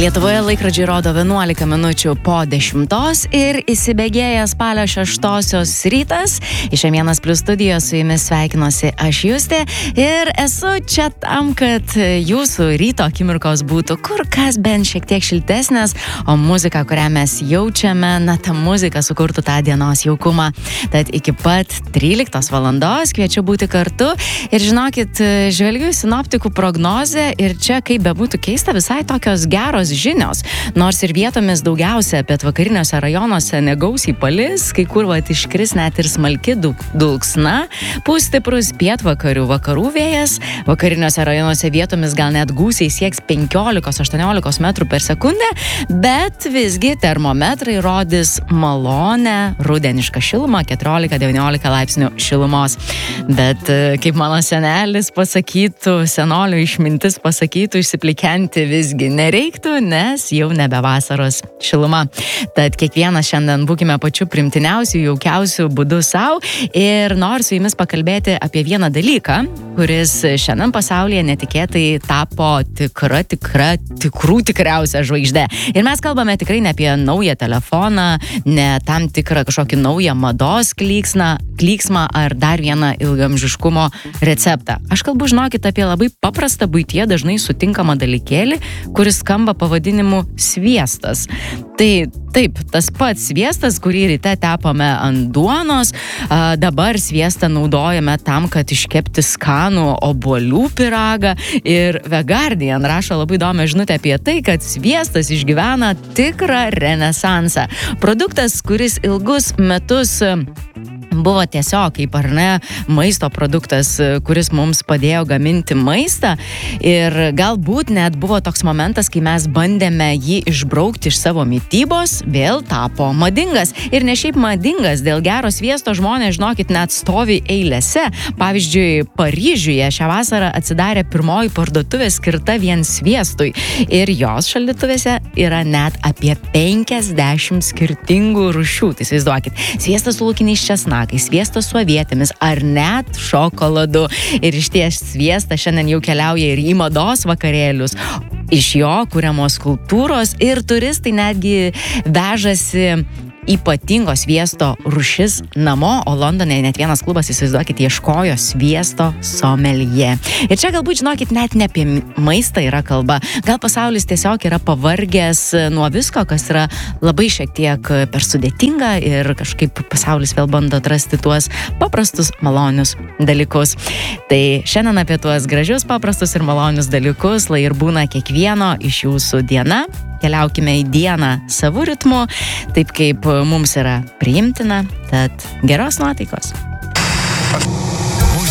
Lietuvoje laikrodžiai rodo 11 minučių po 10 ir įsibėgėja spalio 6-osios rytas. Iš M1 Plus studijos su jumis sveikinuosi aš Justė ir esu čia tam, kad jūsų ryto akimirkos būtų kur kas bent šiek tiek šiltesnės, o muzika, kurią mes jaučiame, ta muzika sukurtų tą dienos jaukumą. Tad iki pat 13 valandos kviečiu būti kartu ir žinokit, žvelgiu į sinoptikų prognozę ir čia, kaip bebūtų keista, visai tokios geros žinios. Nors ir vietomis daugiausia pietvakariniuose rajonuose negausiai palis, kai kur iškris net ir smalki dulksna, pūs stiprus pietvakarių vakarų vėjas, vakariniuose rajonuose vietomis gal net gūsiai sieks 15-18 metrų per sekundę, bet visgi termometrai rodys malonę rudenišką šilumą 14-19 laipsnių šilumos. Bet kaip mano senelis pasakytų, senolio išmintis pasakytų, išsiplikenti visgi nereiktų, nes jau nebe vasaros šiluma. Tad kiekvienas šiandien būkime pačiu primtiniausiu, jaukiausiu būdu savo ir noriu su jumis pakalbėti apie vieną dalyką, kuris šiandien pasaulyje netikėtai tapo tikriausia žvaigždė. Ir mes kalbame tikrai ne apie naują telefoną, ne tam tikrą kažkokį naują mados klyksmą ar dar vieną ilgamžiškumo receptą. Aš kalbu, žinokit, apie labai paprastą buityje dažnai sutinkamą dalykėlį, kuris skamba pavadinimu sviestas. Tai taip, tas pats sviestas, kurį ryte tepame ant duonos, dabar sviestą naudojame tam, kad iškepti skanų obuolių pyragą ir The Guardian rašo labai įdomią žinutę apie tai, kad sviestas išgyvena tikrą renesansą. Produktas, kuris ilgus metus buvo tiesiog, kaip ar ne, maisto produktas, kuris mums padėjo gaminti maistą ir galbūt net buvo toks momentas, kai mes bandėme jį išbraukti iš savo mitybos, vėl tapo madingas. Ir ne šiaip madingas, dėl gero sviesto žmonės, žinokit, net stovi eilėse. Pavyzdžiui, Paryžiuje šią vasarą atsidarė pirmoji parduotuvė skirta vien sviestui ir jos šaldytuvėse yra net apie 50 skirtingų rūšių. Tai įsivaizduokit, sviestas su laukiniais česnakais, sviestas su avietėmis ar net šokoladu. Ir išties sviestas šiandien jau keliauja ir į mados vakarėlius. Iš jo kuriamos skulptūros ir turistai netgi vežasi ypatingo sviesto rūšis namo, o Londone net vienas klubas, įsivaizduokit, ieškojo sviesto someljė. Ir čia galbūt, žinokit, net ne apie maistą yra kalba. Gal pasaulis tiesiog yra pavargęs nuo visko, kas yra labai šiek tiek per sudėtinga ir kažkaip pasaulis vėl bando atrasti tuos paprastus, malonius dalykus. Tai šiandien apie tuos gražius, paprastus ir malonius dalykus, lai ir būna kiekvieno iš jūsų diena. Keliaukime į dieną savo ritmu, taip kaip mums yra priimtina, tad geros nuotaikos.